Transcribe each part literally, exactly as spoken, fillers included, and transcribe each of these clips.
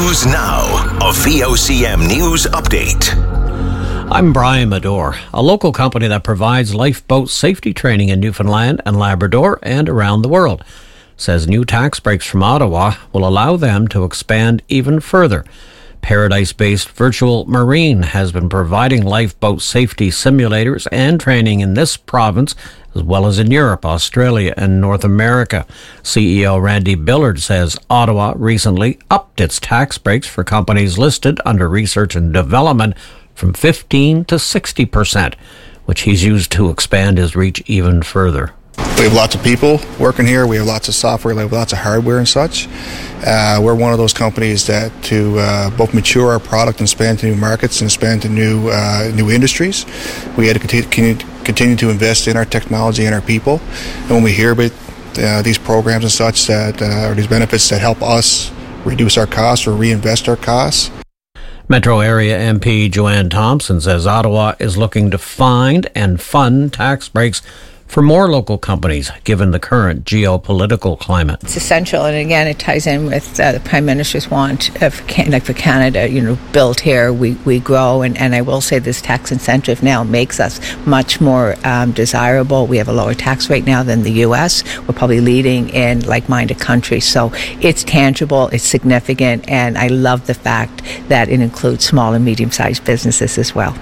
News Now, a V O C M News Update. I'm Brian Medore. A local company that provides lifeboat safety training in Newfoundland and Labrador and around the world says new tax breaks from Ottawa will allow them to expand even further. Paradise-based Virtual Marine has been providing lifeboat safety simulators and training in this province, as well as in Europe, Australia, and North America. C E O Randy Billard says Ottawa recently upped its tax breaks for companies listed under research and development from fifteen to sixty percent, which he's used to expand his reach even further. We have lots of people working here. We have lots of software, we have lots of hardware and such. Uh, we're one of those companies that to uh, both mature our product and expand to new markets and expand to new uh, new industries. We had to continue, continue to invest in our technology and our people. And when we hear about uh, these programs and such that uh, or these benefits that help us reduce our costs or reinvest our costs. Metro Area M P Joanne Thompson says Ottawa is looking to find and fund tax breaks for more local companies, given the current geopolitical climate. It's essential, and again, it ties in with uh, the Prime Minister's want of, like for Canada, you know, built here, we, we grow, and, and I will say this tax incentive now makes us much more um, desirable. We have a lower tax rate now than the U S. We're probably leading in like-minded countries, so it's tangible, it's significant, and I love the fact that it includes small and medium-sized businesses as well.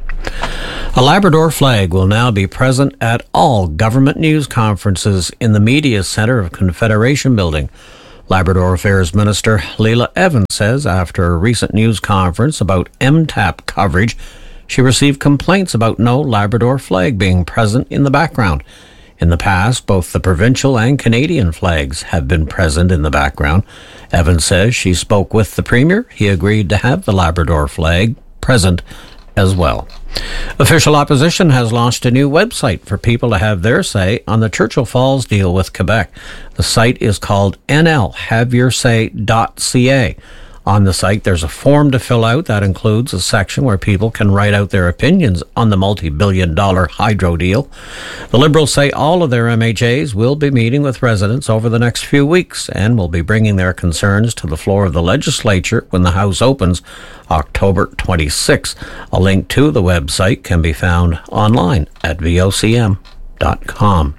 A Labrador flag will now be present at all government news conferences in the Media Centre of Confederation Building. Labrador Affairs Minister Leila Evans says after a recent news conference about M TAP coverage, she received complaints about no Labrador flag being present in the background. In the past, both the provincial and Canadian flags have been present in the background. Evans says she spoke with the Premier. He agreed to have the Labrador flag present as well. Official opposition has launched a new website for people to have their say on the Churchill Falls deal with Quebec. The site is called N L have your say dot C A. On the site, there's a form to fill out that includes a section where people can write out their opinions on the multi-billion dollar hydro deal. The Liberals say all of their M H As will be meeting with residents over the next few weeks and will be bringing their concerns to the floor of the legislature when the House opens October twenty-sixth. A link to the website can be found online at V O C M dot com.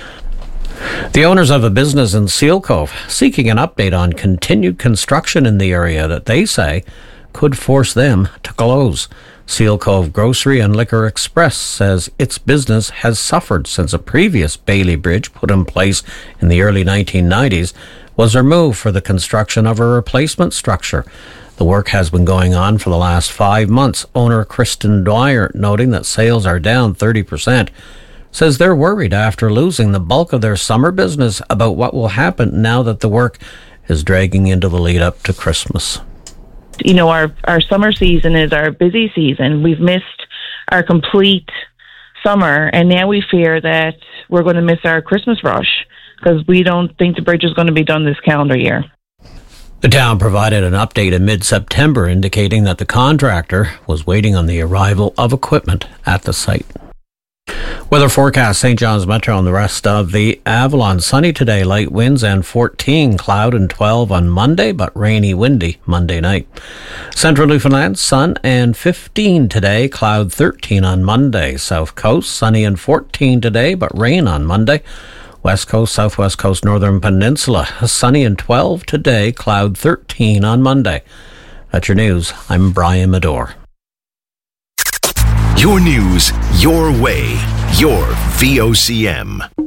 The owners of a business in Seal Cove seeking an update on continued construction in the area that they say could force them to close. Seal Cove Grocery and Liquor Express says its business has suffered since a previous Bailey Bridge put in place in the early nineteen nineties was removed for the construction of a replacement structure. The work has been going on for the last five months. Owner Kristen Dwyer, noting that sales are down thirty percent, says they're worried after losing the bulk of their summer business about what will happen now that the work is dragging into the lead up to Christmas. You know, our, our summer season is our busy season. We've missed our complete summer, and now we fear that we're going to miss our Christmas rush because we don't think the bridge is going to be done this calendar year. The town provided an update in mid-September indicating that the contractor was waiting on the arrival of equipment at the site. Weather forecast, Saint John's Metro and the rest of the Avalon. Sunny today, light winds and fourteen, cloud and twelve on Monday, but rainy, windy Monday night. Central Newfoundland, sun and fifteen today, cloud thirteen on Monday. South Coast, sunny and fourteen today, but rain on Monday. West Coast, Southwest Coast, Northern Peninsula, sunny and twelve today, cloud thirteen on Monday. That's your news. I'm Brian Medore. Your news, your way, your V O C M.